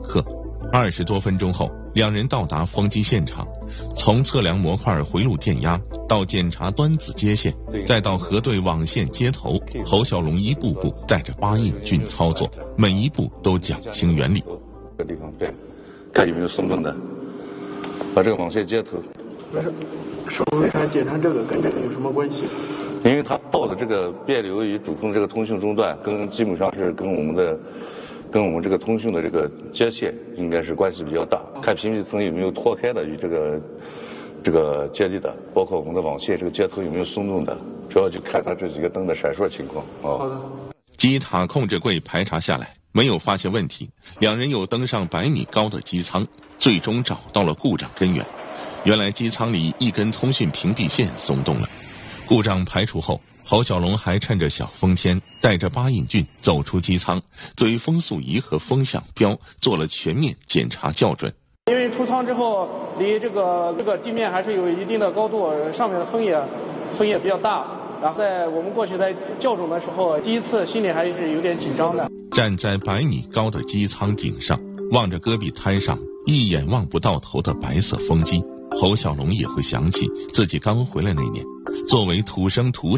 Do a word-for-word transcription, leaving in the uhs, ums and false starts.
克。二十多分钟后，两人到达风机现场，从测量模块回路电压到检查端子接线，再到核对网线接头，侯小龙一步步带着八印俊操作，每一步都讲清原理。 这个地方对，看有没有松动的，把这个网线接头。 不是，师傅为啥检查这个跟这个有什么关系？ 因为它报的这个变流与主控这个通讯中断，跟基本上是跟我们的。跟我们这个通讯的这个接线应该是关系比较大，看屏蔽层有没有脱开的与这个这个接力的，包括我们的网线这个接头有没有松动的，主要就看它这几个灯的闪烁情况。哦、好的。 机塔控制柜排查下来，没有发现问题，两人又登上百米高的机舱，最终找到了故障根源。原来机舱里一根通讯屏蔽线松动了。故障排除后，侯小龙还趁着小风天，带着八印俊走出机舱，对风速仪和风向标做了全面检查校准。 因为出舱之后，离这个这个地面还是有一定的高度，上面的风也风也比较大。然后在我们过去在校准的时候，第一次心里还是有点紧张的。 站在百米高的机舱顶上，望着戈壁滩上一眼望不到头的白色风机，侯小龙也会想起自己刚回来那年，作为土生土